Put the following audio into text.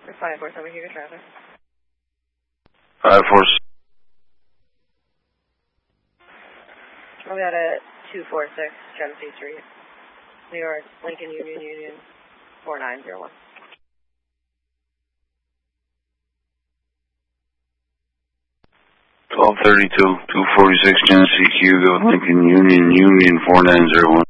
547 Hugo traffic. 547. We got a 246 Genesee Street, New York, Lincoln Union 4901. 1232, 246 Genesee Hugo, Lincoln Union 4901.